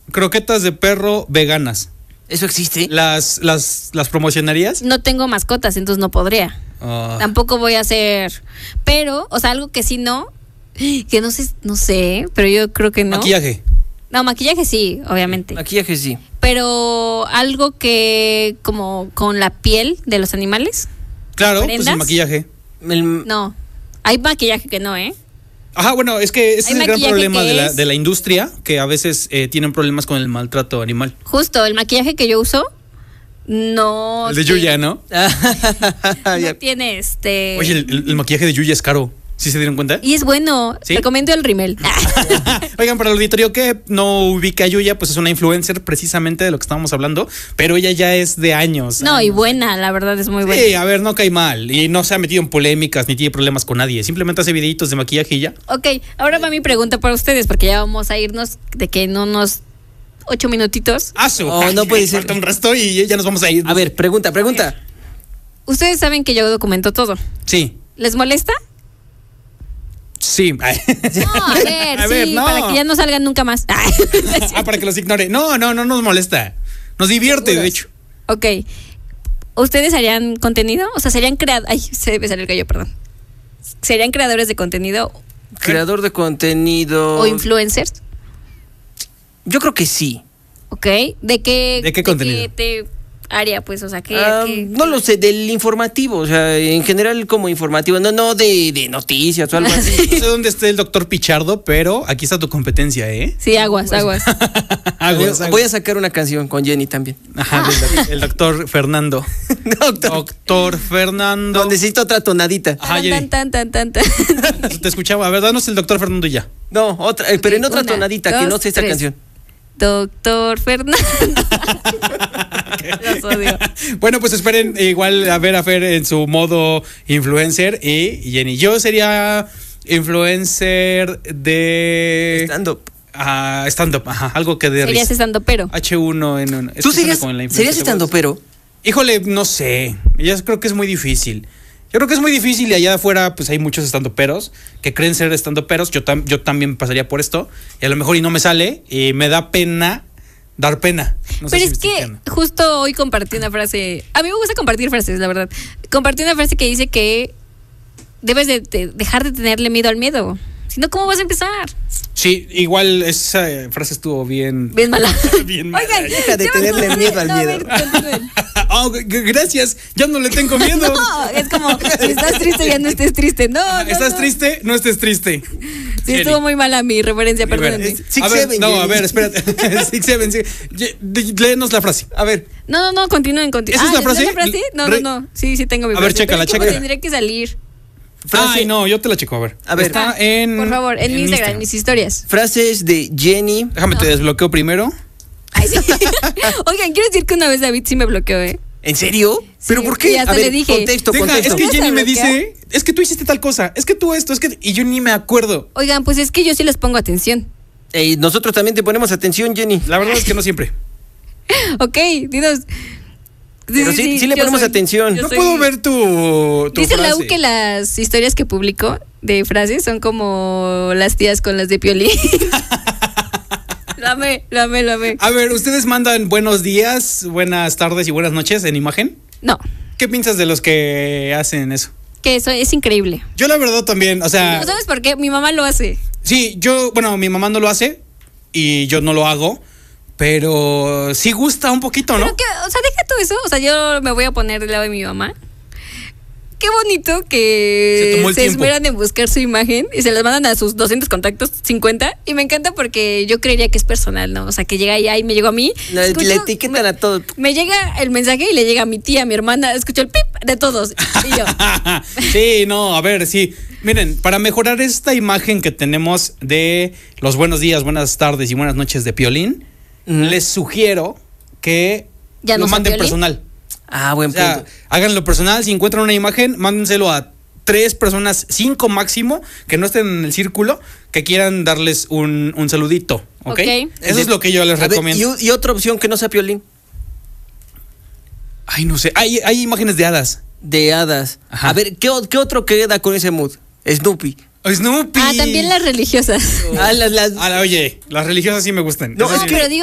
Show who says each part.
Speaker 1: croquetas de perro veganas.
Speaker 2: ¿Eso existe?
Speaker 1: ¿Las promocionarías?
Speaker 3: No tengo mascotas, entonces no podría. Tampoco voy a hacer. Pero, o sea, algo que sí no. Que no sé, pero yo creo que no.
Speaker 1: Maquillaje.
Speaker 3: No, maquillaje sí, obviamente.
Speaker 2: Maquillaje sí.
Speaker 3: Pero algo que como con la piel de los animales.
Speaker 1: Claro,
Speaker 3: ¿prendas?
Speaker 1: pues el maquillaje.
Speaker 3: No. Hay maquillaje que no, ¿eh?
Speaker 1: Ajá, bueno, es que ese es el gran problema
Speaker 3: que
Speaker 1: de la industria, que a veces tienen problemas con el maltrato animal.
Speaker 3: Justo, el maquillaje que yo uso no.
Speaker 1: El de Yuya, ¿no?
Speaker 3: No tiene
Speaker 1: Oye, el maquillaje de Yuya es caro. ¿Sí se dieron cuenta?
Speaker 3: Y es bueno.
Speaker 1: ¿Sí?
Speaker 3: Recomiendo el Rimmel.
Speaker 1: Oigan, para el auditorio que no ubica a Yuya, pues es una influencer precisamente de lo que estábamos hablando, pero ella ya es de años.
Speaker 3: No, y buena, la verdad es muy buena.
Speaker 1: Sí, a ver, no cae mal. Y no se ha metido en polémicas ni tiene problemas con nadie. Simplemente hace videitos de maquillaje y ya.
Speaker 3: Ok, ahora va mi pregunta para ustedes, porque ya vamos a irnos de que en unos 8 minutitos.
Speaker 2: No puede ser.
Speaker 1: Falta un resto y ya nos vamos a ir.
Speaker 2: A ver, pregunta.
Speaker 3: Ustedes saben que yo documento todo.
Speaker 1: Sí.
Speaker 3: ¿Les molesta?
Speaker 1: Sí.
Speaker 3: No, a ver,
Speaker 1: no.
Speaker 3: para que ya no salgan nunca más.
Speaker 1: Para que los ignore. No nos molesta. Nos divierte, de hecho.
Speaker 3: Ok. ¿Ustedes harían contenido? O sea, serían creadores. Ay, se debe salir el gallo, perdón. ¿Serían creadores de contenido?
Speaker 2: Creador de contenido.
Speaker 3: ¿O influencers?
Speaker 2: Yo creo que sí.
Speaker 3: Ok. ¿De qué
Speaker 1: contenido?
Speaker 3: ¿Qué área, pues? O sea, ¿qué?
Speaker 2: No lo sé, del informativo. O sea, en general como informativo. No de noticias o algo así.
Speaker 1: No sé dónde esté el doctor Pichardo, pero aquí está tu competencia, ¿eh?
Speaker 3: Sí, aguas.
Speaker 1: Aguas.
Speaker 2: Voy a sacar una canción con Jenny también.
Speaker 1: Ajá, el doctor Fernando. Doctor Fernando.
Speaker 2: Necesito otra tonadita.
Speaker 1: Ajá, Jenny.
Speaker 3: Tan.
Speaker 1: Te escuchaba. A ver, danos el doctor Fernando y ya.
Speaker 2: No, otra, pero en otra
Speaker 3: Una,
Speaker 2: tonadita, que
Speaker 3: dos,
Speaker 2: no sé esta
Speaker 3: tres.
Speaker 2: canción.
Speaker 3: Doctor Fernando. Los odio.
Speaker 1: Bueno, pues esperen igual a ver a Fer en su modo influencer y Jenny. Yo sería influencer de
Speaker 2: Stand-up.
Speaker 1: Stand-up, ajá, algo que de
Speaker 3: Serías estando pero.
Speaker 1: H1 en
Speaker 2: ¿Tú serías stand-up pero?
Speaker 1: Híjole, no sé. Yo creo que es muy difícil. Yo creo que es muy difícil y allá afuera pues hay muchos estandoperos que creen ser estandoperos. Yo también pasaría por esto y a lo mejor y no me sale y me da pena dar pena. No sé
Speaker 3: Pero
Speaker 1: si
Speaker 3: es
Speaker 1: me
Speaker 3: que
Speaker 1: explican.
Speaker 3: justo hoy compartí una frase. A mí me gusta compartir frases, la verdad. Compartí una frase que dice que debes de dejar de tenerle miedo al miedo. Si no, ¿cómo vas a empezar?
Speaker 1: Sí, igual esa frase estuvo bien
Speaker 3: mala.
Speaker 1: bien mala.
Speaker 3: Oigan,
Speaker 2: Deja de
Speaker 3: ya me
Speaker 2: tenerle
Speaker 3: acordé.
Speaker 2: miedo al
Speaker 3: No, a
Speaker 2: miedo.
Speaker 3: ver, continúen.
Speaker 1: Gracias, ya no le tengo miedo.
Speaker 3: No, es como, si estás triste, ya no estés triste. No,
Speaker 1: ¿Estás triste? No estés triste.
Speaker 3: Sí, estuvo muy mala mi referencia, perdónenme.
Speaker 1: A ver, espérate. Six, seven, sí. Léenos la frase. A ver.
Speaker 3: No, continúen.
Speaker 1: ¿Esa es la frase?
Speaker 3: No. Sí, tengo mi
Speaker 1: A
Speaker 3: frase.
Speaker 1: ver, chécala,
Speaker 3: Pero
Speaker 1: chécala.
Speaker 3: tendría que salir.
Speaker 1: Ay, no, yo te la checo, a ver.
Speaker 2: A ver.
Speaker 1: Está en...
Speaker 3: Por favor, en mi Instagram, en mis historias.
Speaker 2: Frases de Jenny.
Speaker 1: Déjame te desbloqueo primero.
Speaker 3: Ay, sí. Oigan, quiero decir que una vez David sí me bloqueó, ¿eh?
Speaker 2: ¿En serio?
Speaker 3: Sí,
Speaker 2: ¿Pero por qué?
Speaker 3: y hasta
Speaker 2: A ver,
Speaker 3: le dije.
Speaker 2: contexto.
Speaker 1: Es que
Speaker 3: ¿Vas a
Speaker 1: Jenny me
Speaker 3: bloquear?
Speaker 1: dice, es que tú hiciste tal cosa, es que tú esto, es que... Y yo ni me acuerdo.
Speaker 3: Oigan, pues es que yo sí les pongo atención.
Speaker 2: Nosotros también te ponemos atención, Jenny.
Speaker 1: La verdad es que no siempre.
Speaker 3: Ok, dinos.
Speaker 2: Pero sí le
Speaker 3: yo
Speaker 2: ponemos atención.
Speaker 3: yo
Speaker 1: No
Speaker 3: soy-
Speaker 1: puedo ver tu
Speaker 3: Dice
Speaker 1: frase.
Speaker 3: Lau que las historias que publico de frases son como las tías con las de Piolín. Lo amé.
Speaker 1: A ver, ¿ustedes mandan buenos días, buenas tardes y buenas noches en imagen?
Speaker 3: No,
Speaker 1: ¿Qué piensas de los que hacen eso?
Speaker 3: que eso es increíble.
Speaker 1: Yo la verdad también, o sea...
Speaker 3: ¿No sabes por qué? Mi mamá lo hace.
Speaker 1: Sí, mi mamá no lo hace y yo no lo hago, pero sí gusta un poquito, ¿no?
Speaker 3: Pero que, o sea, deja todo eso. O sea, yo me voy a poner del lado de mi mamá. Qué bonito
Speaker 1: Se
Speaker 3: que
Speaker 1: tomó el
Speaker 3: se
Speaker 1: tiempo.
Speaker 3: esmeran en buscar su imagen y se las mandan a sus 200 contactos, 50. Y me encanta porque yo creería que es personal, ¿no? O sea, que llega ahí, me llegó a mí.
Speaker 2: Le
Speaker 3: escucho-
Speaker 2: etiquetan a todo.
Speaker 3: Me llega el mensaje y le llega a mi tía, a mi hermana. Escucho el pip de todos. Y yo,
Speaker 1: Sí, no, a ver, sí. Miren, para mejorar esta imagen que tenemos de los buenos días, buenas tardes y buenas noches de Piolín, les sugiero que
Speaker 3: ¿Ya no
Speaker 1: lo
Speaker 3: sea
Speaker 1: manden
Speaker 3: Piolín?
Speaker 1: personal.
Speaker 2: Buen
Speaker 1: O sea,
Speaker 2: punto.
Speaker 1: háganlo personal. Si encuentran una imagen, mándenselo a 3 personas, 5 máximo, que no estén en el círculo, que quieran darles un saludito, ¿ok?
Speaker 3: Ok.
Speaker 1: Eso es lo que yo les
Speaker 2: A ver,
Speaker 1: recomiendo.
Speaker 2: y otra opción que no sea Piolín.
Speaker 1: Ay, no sé. Hay imágenes de hadas.
Speaker 2: De hadas.
Speaker 1: Ajá.
Speaker 2: A ver, ¿qué otro queda con ese mood? Snoopy.
Speaker 1: Snoopy.
Speaker 3: también las religiosas.
Speaker 2: Las
Speaker 1: Oye, las religiosas sí me gustan.
Speaker 2: No,
Speaker 1: Esas
Speaker 2: es
Speaker 1: sí.
Speaker 2: que-
Speaker 3: Pero digo